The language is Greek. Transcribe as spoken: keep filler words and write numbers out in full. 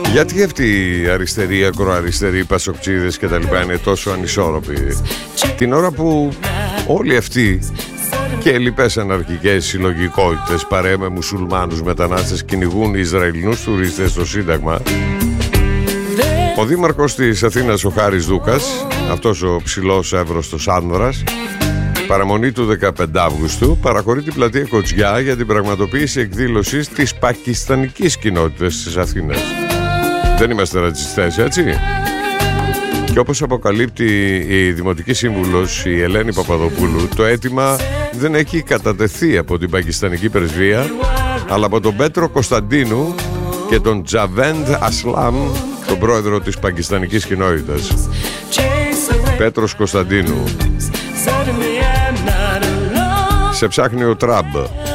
Γιατί αυτοί οι αριστεροί, ακροαριστεροί, πασοκτσίδες και τα λοιπά είναι τόσο ανισόρροποι, την ώρα που όλοι αυτοί και λοιπές αναρχικές συλλογικότητες, παρέα με μουσουλμάνους μετανάστες, κυνηγούν Ισραηλινούς τουρίστες στο Σύνταγμα? Ο δήμαρχος της Αθήνας, ο Χάρης Δούκας, αυτός ο ψηλός εύρωστος άνδρας, παραμονή του δεκαπέντε Αυγούστου, παραχωρεί την πλατεία Κοτζιά για την πραγματοποίηση εκδήλωσης της πακιστανικής κοινότητας της Αθήνας. Δεν είμαστε ρατσιστές, έτσι? Και όπως αποκαλύπτει η Δημοτική Σύμβουλος, η Ελένη Παπαδοπούλου, το αίτημα δεν έχει κατατεθεί από την πακιστανική πρεσβεία, αλλά από τον Πέτρο Κωνσταντίνου και τον Τζαβέντ Ασλάμ, τον πρόεδρο της πακιστανικής κοινότητας. Πέτρος Κωνσταντίνου: σε ψάχνει ο Τραμπ.